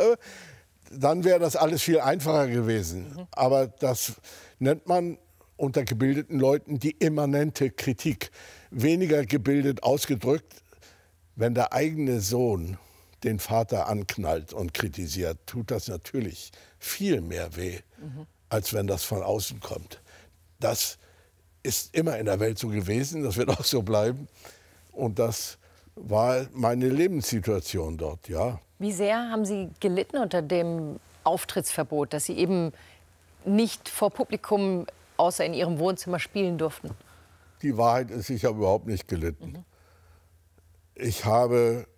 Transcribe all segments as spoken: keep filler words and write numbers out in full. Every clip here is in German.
Woche, dann wäre das alles viel einfacher gewesen. Mhm. Aber das nennt man unter gebildeten Leuten die immanente Kritik. Weniger gebildet ausgedrückt, wenn der eigene Sohn den Vater anknallt und kritisiert, tut das natürlich viel mehr weh, mhm. als wenn das von außen kommt. Das ist immer in der Welt so gewesen, das wird auch so bleiben. Und das war meine Lebenssituation dort, ja. Wie sehr haben Sie gelitten unter dem Auftrittsverbot, dass Sie eben nicht vor Publikum außer in Ihrem Wohnzimmer spielen durften? Die Wahrheit ist, ich habe überhaupt nicht gelitten. Mhm. Ich habe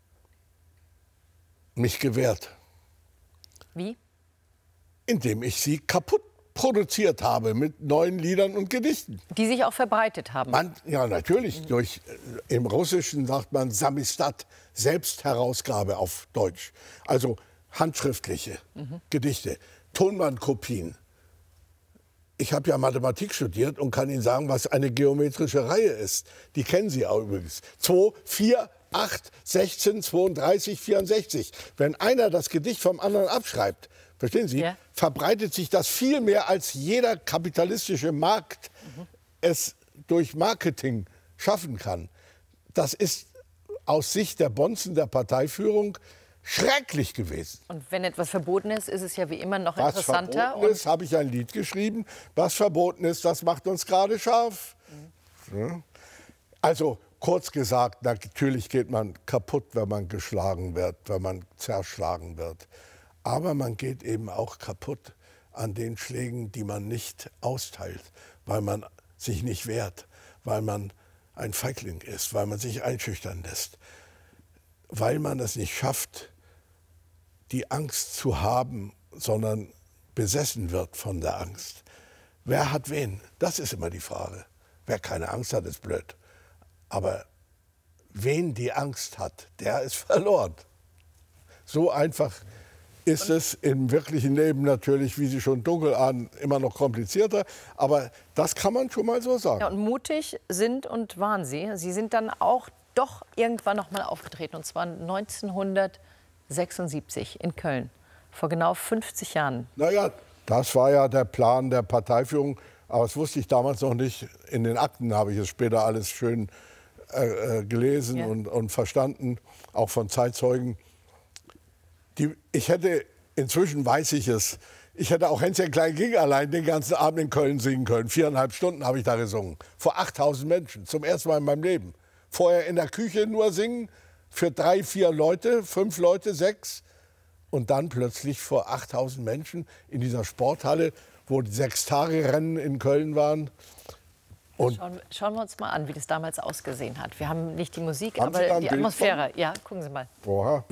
mich gewehrt. Wie? Indem ich sie kaputt produziert habe mit neuen Liedern und Gedichten. Die sich auch verbreitet haben? Man, ja, natürlich. Mhm. Durch, äh, im Russischen sagt man Samistat, Selbstherausgabe auf Deutsch. Also handschriftliche mhm. Gedichte, Tonbandkopien. Ich habe ja Mathematik studiert und kann Ihnen sagen, was eine geometrische Reihe ist. Die kennen Sie auch übrigens. zwei, vier, acht, sechzehn, zweiunddreißig, vierundsechzig. Wenn einer das Gedicht vom anderen abschreibt, verstehen Sie, ja. verbreitet sich das viel mehr, als jeder kapitalistische Markt mhm. es durch Marketing schaffen kann. Das ist aus Sicht der Bonzen der Parteiführung schrecklich gewesen. Und wenn etwas verboten ist, ist es ja wie immer noch was interessanter. Was verboten ist, habe ich ein Lied geschrieben. Was verboten ist, das macht uns gerade scharf. Mhm. Ja. Also kurz gesagt, natürlich geht man kaputt, wenn man geschlagen wird, wenn man zerschlagen wird. Aber man geht eben auch kaputt an den Schlägen, die man nicht austeilt, weil man sich nicht wehrt, weil man ein Feigling ist, weil man sich einschüchtern lässt, weil man es nicht schafft, die Angst zu haben, sondern besessen wird von der Angst. Wer hat wen? Das ist immer die Frage. Wer keine Angst hat, ist blöd. Aber wen die Angst hat, der ist verloren. So einfach ist es im wirklichen Leben natürlich, wie Sie schon dunkel ahnen, immer noch komplizierter. Aber das kann man schon mal so sagen. Ja, und mutig sind und waren Sie. Sie sind dann auch doch irgendwann noch mal aufgetreten, und zwar neunzehnhundertsechsundsiebzig in Köln, vor genau fünfzig Jahren. Naja, das war ja der Plan der Parteiführung, aber das wusste ich damals noch nicht. In den Akten habe ich es später alles schön äh, gelesen ja. und, und verstanden, auch von Zeitzeugen. Die, ich hätte, inzwischen weiß ich es, ich hätte auch Hänschen Klein ging allein den ganzen Abend in Köln singen können. Viereinhalb Stunden habe ich da gesungen, vor achttausend Menschen, zum ersten Mal in meinem Leben. Vorher in der Küche nur singen, für drei, vier Leute, fünf Leute, sechs. Und dann plötzlich vor achttausend Menschen in dieser Sporthalle, wo die Sechs-Tage-Rennen in Köln waren. Und schauen, schauen wir uns mal an, wie das damals ausgesehen hat. Wir haben nicht die Musik, haben aber die Atmosphäre. Ja, gucken Sie mal. Oha.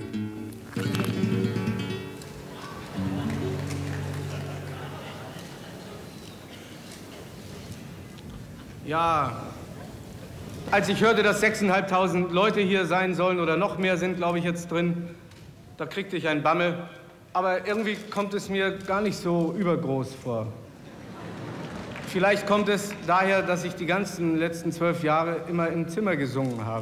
Ja, als ich hörte, dass sechstausendfünfhundert Leute hier sein sollen oder noch mehr sind, glaube ich, jetzt drin, da kriegte ich einen Bammel. Aber irgendwie kommt es mir gar nicht so übergroß vor. Vielleicht kommt es daher, dass ich die ganzen letzten zwölf Jahre immer im Zimmer gesungen habe.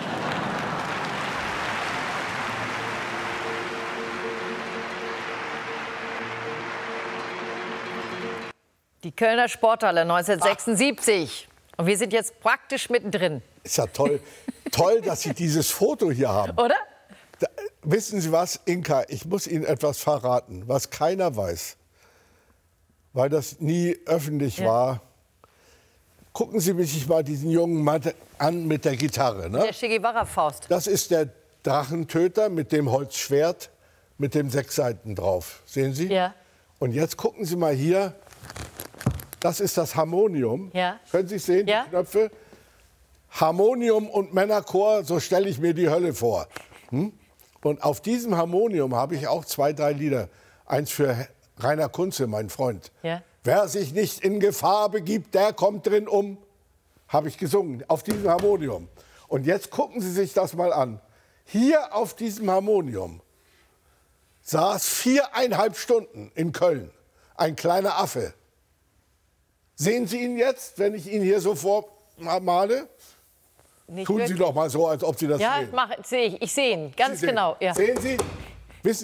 Die Kölner Sporthalle neunzehnhundertsechsundsiebzig. Und wir sind jetzt praktisch mittendrin. Ist ja toll. Toll, dass Sie dieses Foto hier haben. Oder? Da, wissen Sie was, Inka, ich muss Ihnen etwas verraten, was keiner weiß, weil das nie öffentlich ja. war. Gucken Sie sich mal diesen jungen Mann an mit der Gitarre. Ne? Der Che Guevara-Faust. Das ist der Drachentöter mit dem Holzschwert, mit dem sechs Seiten drauf. Sehen Sie? Ja. Und jetzt gucken Sie mal hier. Das ist das Harmonium. Ja. Können Sie sehen, ja. die Knöpfe? Harmonium und Männerchor, so stelle ich mir die Hölle vor. Hm? Und auf diesem Harmonium habe ich auch zwei, drei Lieder. Eins für Rainer Kunze, mein Freund. Ja. Wer sich nicht in Gefahr begibt, der kommt drin um. Habe ich gesungen, auf diesem Harmonium. Und jetzt gucken Sie sich das mal an. Hier auf diesem Harmonium saß viereinhalb Stunden in Köln ein kleiner Affe. Sehen Sie ihn jetzt, wenn ich ihn hier so vormale? Nicht Tun wirklich. Sie doch mal so, als ob Sie das ja, sehen. Ja, sehe ich. Ich sehe ihn, ganz Sie genau. Ja. Sehen Sie?